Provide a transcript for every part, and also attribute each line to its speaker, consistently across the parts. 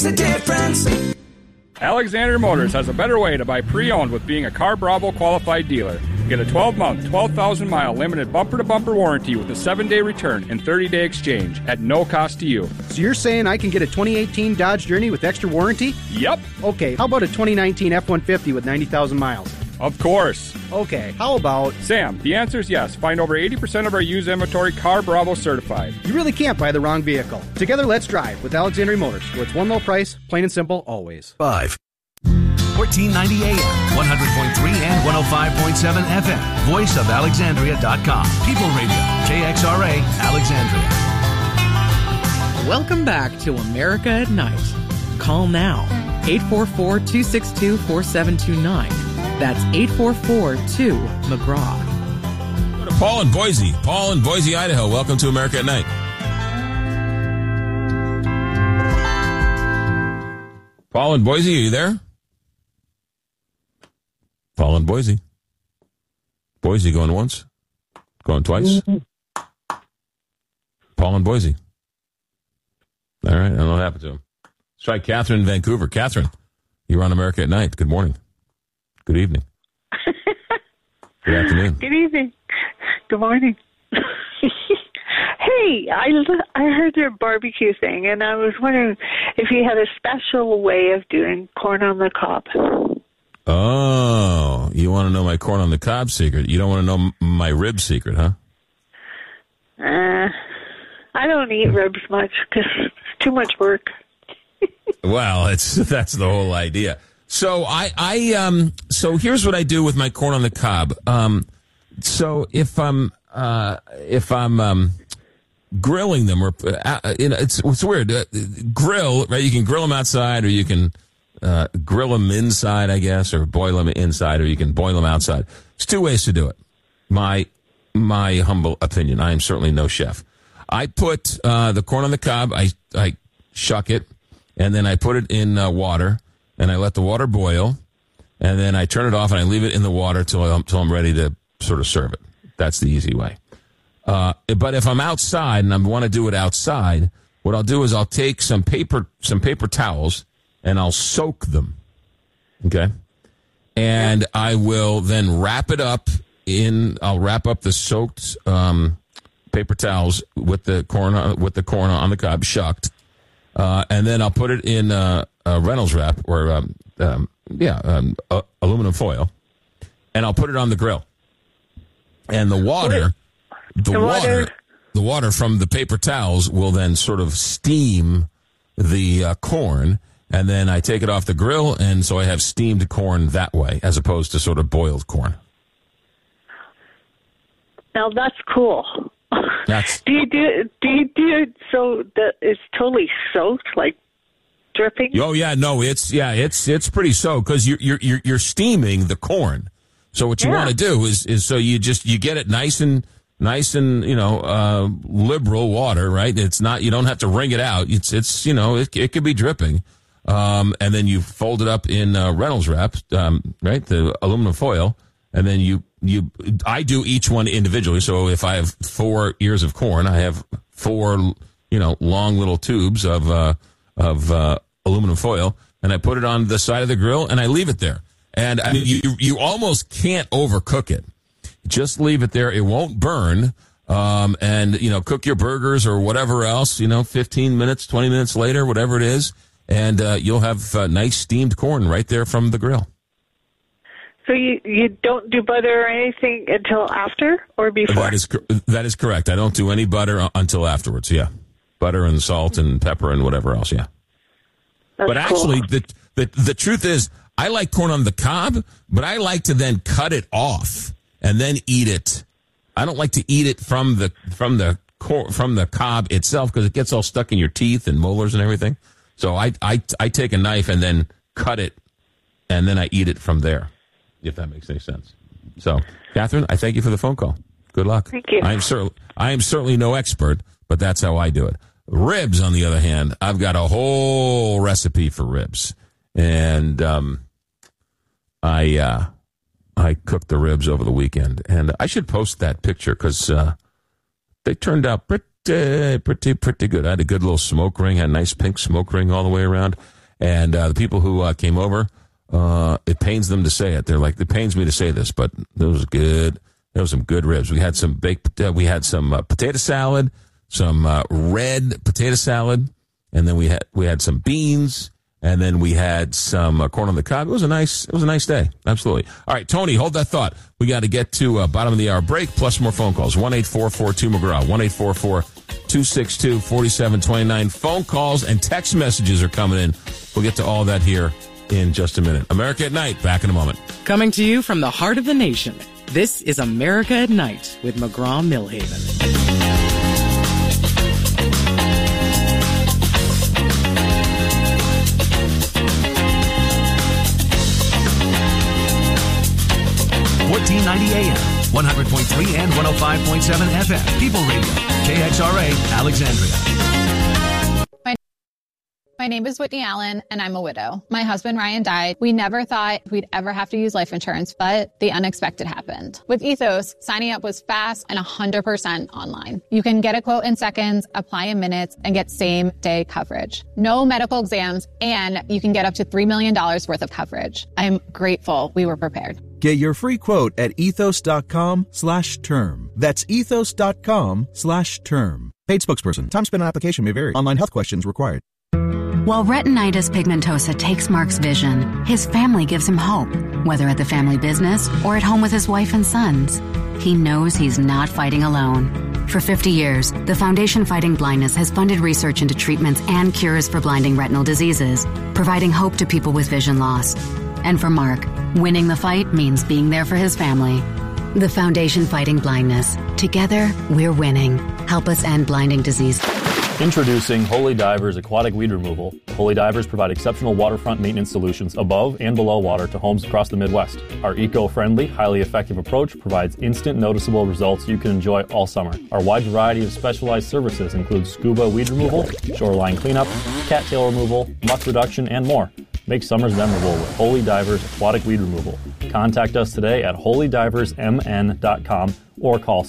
Speaker 1: The difference.
Speaker 2: Alexander Motors has a better way to buy pre-owned with being a Car Bravo qualified dealer. Get a 12-month, 12,000-mile limited bumper-to-bumper warranty with a 7-day return and 30-day exchange at no cost to you.
Speaker 3: So you're saying I can get a 2018 Dodge Journey with extra warranty?
Speaker 2: Yep.
Speaker 3: Okay, how about a 2019 F-150 with 90,000 miles?
Speaker 2: Of course.
Speaker 3: Okay, how about...
Speaker 2: Sam, the answer is yes. Find over 80% of our used inventory Car Bravo certified.
Speaker 3: You really can't buy the wrong vehicle. Together, let's drive with Alexandria Motors, where it's one low price, plain and simple, always.
Speaker 4: 1490 AM, 100.3 and 105.7 FM. VoiceOfAlexandria.com. People Radio, KXRA, Alexandria.
Speaker 5: Welcome back to America at Night. Call now, 844-262-4729. That's 844-2-McGraw.
Speaker 6: Go to Paul in Boise. Paul in Boise, Idaho. Welcome to America at Night. Paul in Boise, are you there? Paul in Boise. Boise going once? Going twice? Paul in Boise. All right, I don't know what happened to him. Let's try Catherine in Vancouver. Catherine, you're on America at Night. Good morning. Good evening. Good afternoon.
Speaker 7: Good evening. Good morning. Hey, I heard your barbecue thing, and I was wondering if you had a special way of doing corn on the cob.
Speaker 6: Oh, you want to know my corn on the cob secret? You don't want to know my rib secret, huh?
Speaker 7: I don't eat ribs much because it's too much work.
Speaker 6: Well, that's the whole idea. So so here's what I do with my corn on the cob. So if I'm grilling them, or it's weird. Grill, right? You can grill them outside, or you can grill them inside, I guess, or boil them inside, or you can boil them outside. There's two ways to do it. My humble opinion. I am certainly no chef. I put the corn on the cob. I shuck it, and then I put it in water, and I let the water boil, and then I turn it off and I leave it in the water till I'm ready to sort of serve it. That's the easy way. But if I'm outside and I want to do it outside, what I'll do is I'll take some paper towels and I'll soak them. Okay? And I will then wrap it up I'll wrap up the soaked paper towels with the corn on the cob shucked. And then I'll put it in a Reynolds wrap or aluminum foil, and I'll put it on the grill. And the water from the paper towels will then sort of steam the corn, and then I take it off the grill, and so I have steamed corn that way, as opposed to sort of boiled corn.
Speaker 7: Now that's cool. Do you do it so that it's totally soaked, like dripping?
Speaker 6: Oh yeah, no, it's pretty soaked because you're steaming the corn. So what you want to do is so you get it nice and liberal water, right? It's not, you don't have to wring it out. It could be dripping, and then you fold it up in Reynolds wrap, right? The aluminum foil, and then I do each one individually. So if I have 4 ears of corn, I have 4, long little tubes of aluminum foil, and I put it on the side of the grill, and I leave it there. And I mean, you almost can't overcook it. Just leave it there. It won't burn. And cook your burgers or whatever else, 15 minutes, 20 minutes later, whatever it is. And you'll have nice steamed corn right there from the grill.
Speaker 7: So you don't do butter or anything until after or before?
Speaker 6: That is correct. I don't do any butter until afterwards. Yeah. Butter and salt and pepper and whatever else. Yeah.
Speaker 7: That's
Speaker 6: actually,
Speaker 7: cool.
Speaker 6: the truth is, I like corn on the cob, but I like to then cut it off and then eat it. I don't like to eat it from the cob itself because it gets all stuck in your teeth and molars and everything. So I take a knife and then cut it, and then I eat it from there, if that makes any sense. So, Catherine, I thank you for the phone call. Good luck.
Speaker 7: Thank you.
Speaker 6: I am certainly no expert, but that's how I do it. Ribs, on the other hand, I've got a whole recipe for ribs. And I cooked the ribs over the weekend, and I should post that picture because they turned out pretty good. I had a good little smoke ring, had a nice pink smoke ring all the way around. And the people who came over, it pains them to say it. They're like, it pains me to say this, but it was good. There was some good ribs. We had some potato salad, some red potato salad, and then we had some beans, and then we had some corn on the cob. It was a nice day. Absolutely. All right, Tony, hold that thought. We got to get to bottom of the hour break, plus more phone calls. 1-844-2-McGraw, 1-844-262-4729. Phone calls and text messages are coming in. We'll get to all that here in just a minute. America at Night, back in a moment.
Speaker 5: Coming to you from the heart of the nation, this is America at Night with McGraw-Millhaven.
Speaker 4: AM, 100.3 and 105.7 FM. People Radio, KXRA, Alexandria.
Speaker 1: My name is Whitney Allen, and I'm a widow. My husband, Ryan, died. We never thought we'd ever have to use life insurance, but the unexpected happened. With Ethos, signing up was fast and 100% online. You can get a quote in seconds, apply in minutes, and get same-day coverage. No medical exams, and you can get up to $3 million worth of coverage. I'm grateful we were prepared.
Speaker 8: Get your free quote at ethos.com/term. That's ethos.com/term. Paid spokesperson. Time spent on application may vary. Online health questions required.
Speaker 9: While retinitis pigmentosa takes Mark's vision, his family gives him hope, whether at the family business or at home with his wife and sons. He knows he's not fighting alone. For 50 years, the Foundation Fighting Blindness has funded research into treatments and cures for blinding retinal diseases, providing hope to people with vision loss. And for Mark, winning the fight means being there for his family. The Foundation Fighting Blindness. Together, we're winning. Help us end blinding disease.
Speaker 10: Introducing Holy Divers Aquatic Weed Removal. Holy Divers provide exceptional waterfront maintenance solutions above and below water to homes across the Midwest. Our eco-friendly, highly effective approach provides instant noticeable results you can enjoy all summer. Our wide variety of specialized services include scuba weed removal, shoreline cleanup, cattail removal, muck reduction, and more. Make summers memorable with Holy Divers Aquatic Weed Removal. Contact us today at holydiversmn.com or call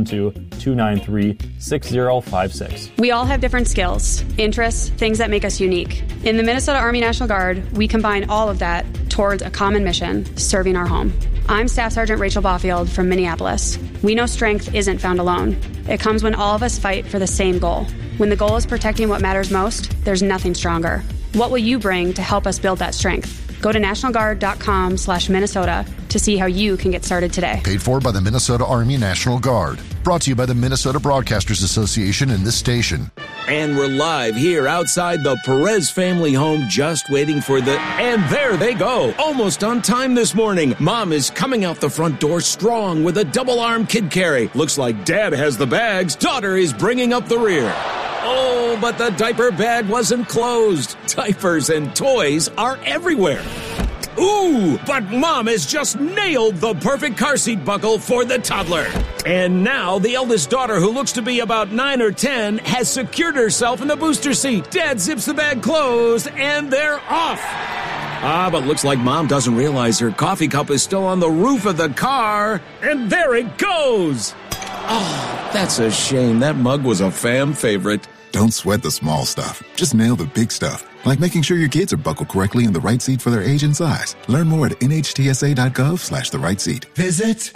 Speaker 10: 612-293-6056.
Speaker 11: We all have different skills, interests, things that make us unique. In the Minnesota Army National Guard, we combine all of that towards a common mission, serving our home. I'm Staff Sergeant Rachel Baufield from Minneapolis. We know strength isn't found alone. It comes when all of us fight for the same goal. When the goal is protecting what matters most, there's nothing stronger. What will you bring to help us build that strength? Go to nationalguard.com/Minnesota to see how you can get started today.
Speaker 12: Paid for by the Minnesota Army National Guard. Brought to you by the Minnesota Broadcasters Association and this station.
Speaker 13: And we're live here outside the Perez family home, just waiting for and there they go. Almost on time this morning. Mom is coming out the front door strong with a double-arm kid carry. Looks like Dad has the bags. Daughter is bringing up the rear. Oh, but the diaper bag wasn't closed. Diapers and toys are everywhere. Ooh, but Mom has just nailed the perfect car seat buckle for the toddler. And now the eldest daughter, who looks to be about 9 or 10, has secured herself in the booster seat. Dad zips the bag closed, and they're off. But looks like Mom doesn't realize her coffee cup is still on the roof of the car. And there it goes. Oh, that's a shame. That mug was a fam favorite.
Speaker 14: Don't sweat the small stuff. Just nail the big stuff, like making sure your kids are buckled correctly in the right seat for their age and size. Learn more at nhtsa.gov/the right seat.
Speaker 15: Visit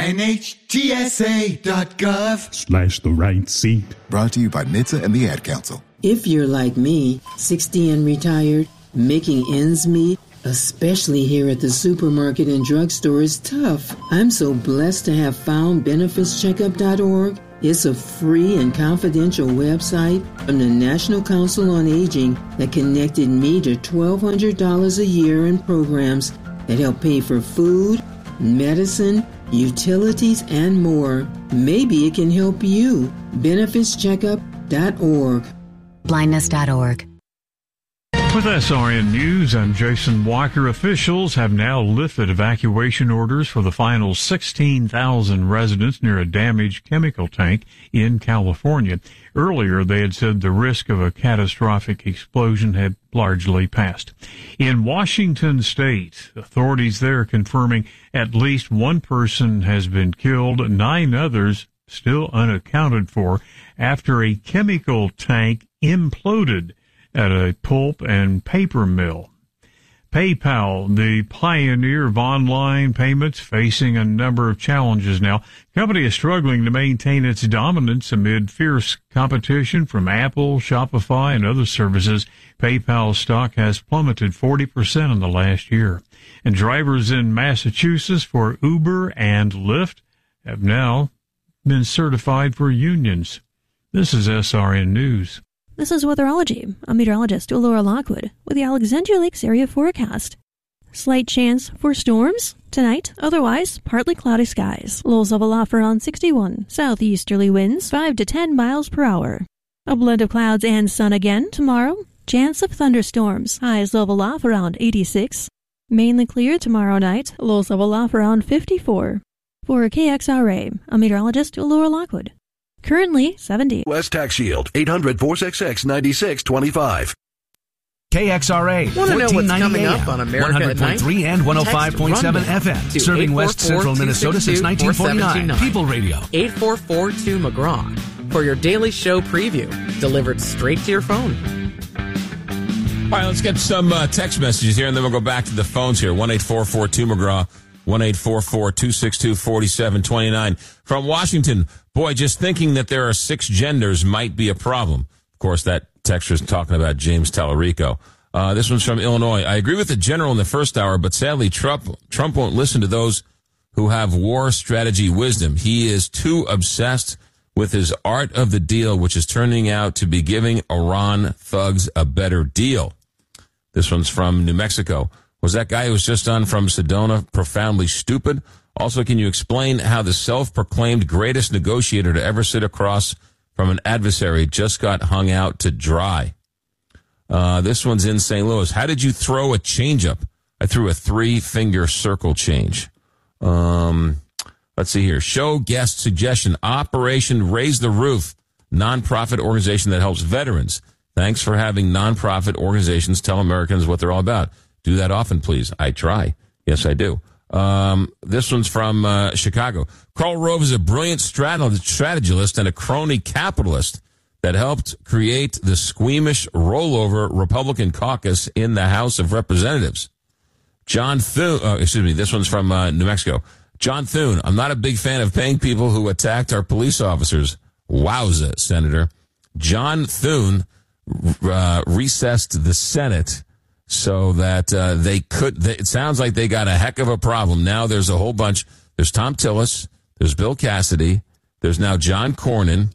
Speaker 15: nhtsa.gov/the right seat.
Speaker 14: Brought to you by NHTSA and the Ad Council.
Speaker 16: If you're like me, 60 and retired, making ends meet, especially here at the supermarket and drugstore, is tough. I'm so blessed to have found BenefitsCheckup.org. It's a free and confidential website from the National Council on Aging that connected me to $1,200 a year in programs that help pay for food, medicine, utilities, and more. Maybe it can help you. BenefitsCheckup.org.
Speaker 9: Blindness.org.
Speaker 17: With SRN News, I'm Jason Walker. Officials have now lifted evacuation orders for the final 16,000 residents near a damaged chemical tank in California. Earlier, they had said the risk of a catastrophic explosion had largely passed. In Washington state, authorities there confirming at least one person has been killed, 9 others still unaccounted for after a chemical tank imploded at a pulp and paper mill. PayPal, the pioneer of online payments, facing a number of challenges now. The company is struggling to maintain its dominance amid fierce competition from Apple, Shopify, and other services. PayPal stock has plummeted 40% in the last year. And drivers in Massachusetts for Uber and Lyft have now been certified for unions. This is SRN News.
Speaker 18: This is Weatherology. I'm meteorologist Laura Lockwood with the Alexandria Lakes area forecast. Slight chance for storms tonight, otherwise partly cloudy skies. Lows of aloft around 61. Southeasterly winds 5 to 10 miles per hour. A blend of clouds and sun again tomorrow. Chance of thunderstorms. Highs level off around 86. Mainly clear tomorrow night. Lows level off around 54. For KXRA, I'm meteorologist Laura Lockwood. Currently 70.
Speaker 19: West Tax Shield, 800-466-9625.
Speaker 4: KXRA,
Speaker 5: Want to know what's coming
Speaker 4: 1490
Speaker 5: up on America at Night?
Speaker 4: 100.3 and 105.7 FM. Serving West Central Minnesota since 1949. People Radio.
Speaker 5: 8442 McGraw for your daily show preview, delivered straight to your phone.
Speaker 6: All right, let's get some text messages here, and then we'll go back to the phones here. 18442 McGraw. 1-844-262-4729. From Washington, boy, just thinking that there are 6 genders might be a problem. Of course, that texter is talking about James Tallarico. This one's from Illinois. I agree with the general in the first hour, but sadly, Trump won't listen to those who have war strategy wisdom. He is too obsessed with his art of the deal, which is turning out to be giving Iran thugs a better deal. This one's from New Mexico. Was that guy who was just on from Sedona profoundly stupid? Also, can you explain how the self-proclaimed greatest negotiator to ever sit across from an adversary just got hung out to dry? This one's in St. Louis. How did you throw a changeup? I threw a 3-finger circle change. Let's see here. Show guest suggestion. Operation Raise the Roof, nonprofit organization that helps veterans. Thanks for having nonprofit organizations tell Americans what they're all about. Do that often, please. I try. Yes, I do. This one's from Chicago. Karl Rove is a brilliant strategist and a crony capitalist that helped create the squeamish rollover Republican caucus in the House of Representatives. John Thune, this one's from New Mexico. John Thune, I'm not a big fan of paying people who attacked our police officers. Wowza, Senator. John Thune recessed the Senate so that it sounds like they got a heck of a problem. Now there's a whole bunch. There's Tom Tillis. There's Bill Cassidy. There's now John Cornyn,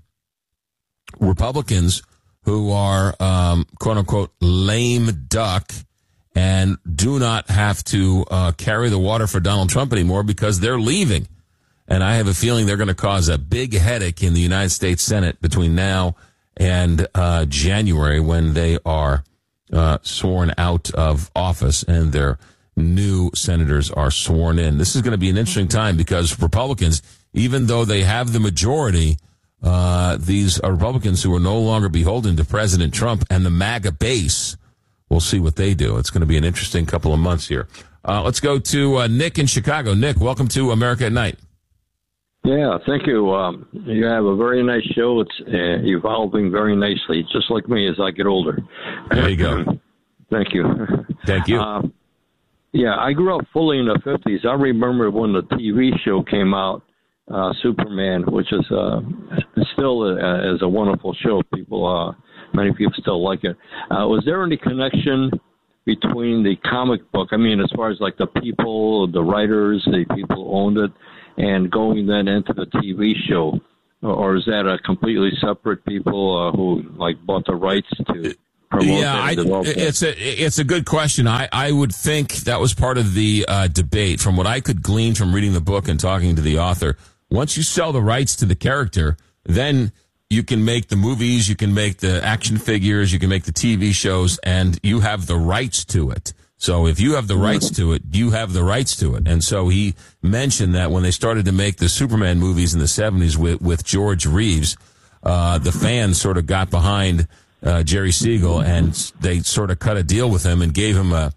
Speaker 6: Republicans who are, quote unquote, lame duck and do not have to carry the water for Donald Trump anymore because they're leaving. And I have a feeling they're going to cause a big headache in the United States Senate between now and January when they are sworn out of office and their new senators are sworn in. This is going to be an interesting time because Republicans, even though they have the majority, these are Republicans who are no longer beholden to President Trump and the MAGA base. We'll see what they do. It's going to be an interesting couple of months here. Let's go to Nick in Chicago. Nick, welcome to America at Night.
Speaker 20: Yeah, thank you. You have a very nice show. It's evolving very nicely, just like me as I get older.
Speaker 6: There you go.
Speaker 20: Thank you.
Speaker 6: Thank you.
Speaker 20: Yeah, I grew up fully in the 50s. I remember when the TV show came out, Superman, which is still is a wonderful show. Many people still like it. Was there any connection between the comic book, I mean, as far as like the people, the writers, the people who owned it, and going then into the TV show? Or is that a completely separate people who like bought the rights to promote and develop it?
Speaker 6: It's a good question. I would think that was part of the debate. From what I could glean from reading the book and talking to the author, once you sell the rights to the character, then you can make the movies, you can make the action figures, you can make the TV shows, and you have the rights to it. So if you have the rights to it, you have the rights to it. And so he mentioned that when they started to make the Superman movies in the 70s with George Reeves, the fans sort of got behind Jerry Siegel, and they sort of cut a deal with him and gave him a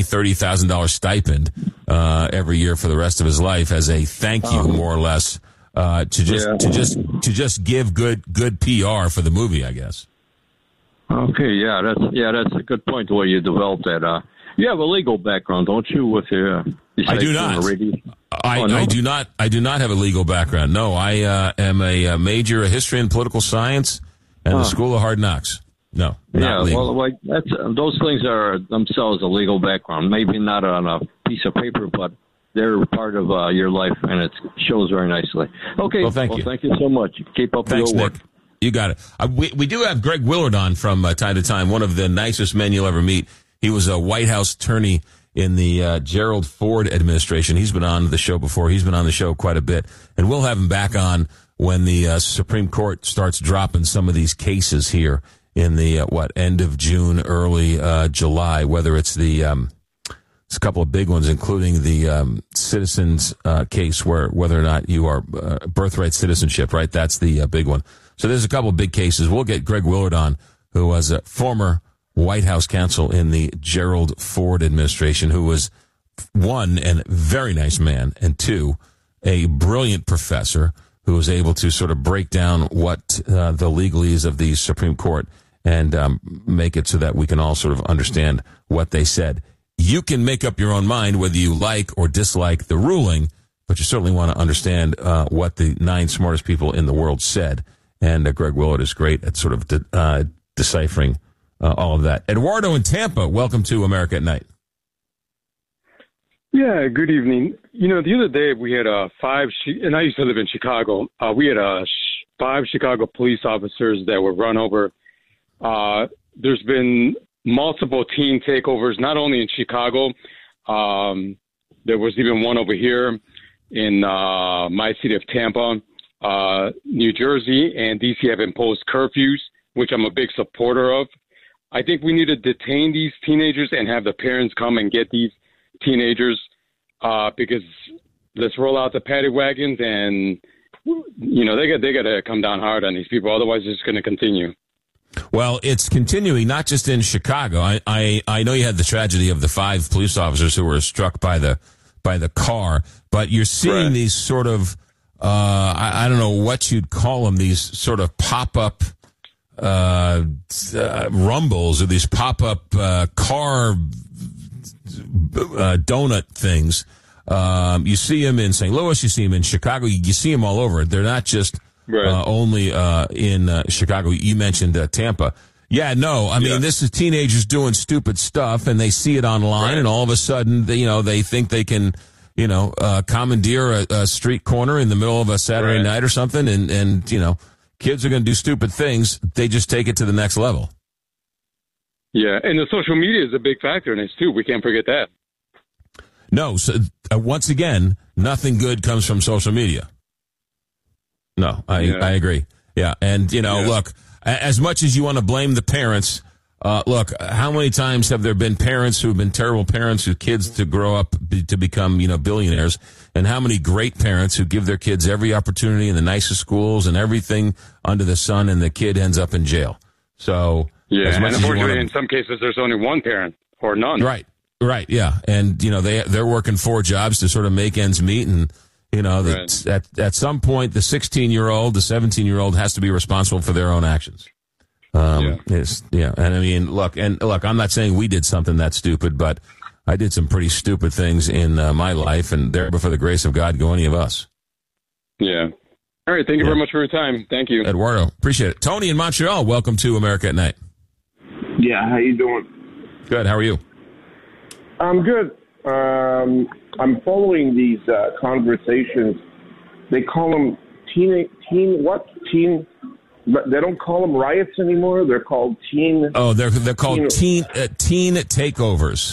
Speaker 6: $20,000-$30,000 stipend every year for the rest of his life as a thank you, more or less, to just give good PR for the movie, I guess.
Speaker 20: Okay, that's a good point the way you developed that. You have a legal background, don't you? With your,
Speaker 6: I do not. I do not have a legal background. No, I am a major of history and political science and the School of Hard Knocks. No, not legal.
Speaker 20: Well, those things are themselves a legal background. Maybe not on a piece of paper, but they're part of your life, and it shows very nicely. Okay.
Speaker 6: Well, thank you.
Speaker 20: Thank you so much. Keep up the good work.
Speaker 6: Nick. You got it. We do have Greg Willard on from time to time, one of the nicest men you'll ever meet. He was a White House attorney in the Gerald Ford administration. He's been on the show before. He's been on the show quite a bit. And we'll have him back on when the Supreme Court starts dropping some of these cases here in the, end of June, early July, whether it's it's a couple of big ones, including the Citizens case whether or not you are birthright citizenship, right? That's the big one. So there's a couple of big cases. We'll get Greg Willard on, who was a former White House counsel in the Gerald Ford administration, who was, one, a very nice man, and two, a brilliant professor who was able to sort of break down what the legalese of the Supreme Court and make it so that we can all sort of understand what they said. You can make up your own mind whether you like or dislike the ruling, but you certainly want to understand what the 9 smartest people in the world said. And Greg Willard is great at sort of deciphering all of that. Eduardo in Tampa, welcome to America at Night.
Speaker 19: Yeah, good evening. The other day we had 5, and I used to live in Chicago. We had 5 Chicago police officers that were run over. There's been multiple teen takeovers, not only in Chicago. There was even one over here in my city of Tampa. New Jersey and D.C. have imposed curfews, which I'm a big supporter of. I think we need to detain these teenagers and have the parents come and get these teenagers because let's roll out the paddy wagons and, they got to come down hard on these people. Otherwise, it's going to continue.
Speaker 6: Well, it's continuing not just in Chicago. I know you had the tragedy of the 5 police officers who were struck by the car, but you're seeing these sort of I don't know what you'd call them, these sort of pop-up rumbles or these pop-up car donut things. You see them in St. Louis, you see them in Chicago, you see them all over. They're not just only in Chicago. You mentioned Tampa. Yeah, no, I mean, this is teenagers doing stupid stuff, and they see it online, and all of a sudden, they think they can commandeer a street corner in the middle of a Saturday night or something, and kids are going to do stupid things. They just take it to the next level.
Speaker 19: Yeah, and the social media is a big factor in this, too. We can't forget that.
Speaker 6: No, so, once again, nothing good comes from social media. No, I agree. Yeah, and, look, as much as you want to blame the parents, look, how many times have there been parents who have been terrible parents whose kids to grow up to become, billionaires, and how many great parents who give their kids every opportunity in the nicest schools and everything under the sun, and the kid ends up in jail. So,
Speaker 19: and unfortunately, in some cases, there's only one parent or none.
Speaker 6: Right, yeah, and they're working 4 jobs to sort of make ends meet, and at some point, the 16-year-old, the 17-year-old has to be responsible for their own actions. And I mean, look, I'm not saying we did something that stupid, but I did some pretty stupid things in my life, and there, but for the grace of God, go any of us.
Speaker 19: Yeah. All right. Thank you very much for your time. Thank you,
Speaker 6: Eduardo. Appreciate it. Tony in Montreal, welcome to America at Night.
Speaker 21: Yeah. How you doing?
Speaker 6: Good. How are you?
Speaker 21: I'm good. I'm following these conversations. They call them teen. But they don't call them riots anymore. They're called teen.
Speaker 6: Oh, they're called teen takeovers.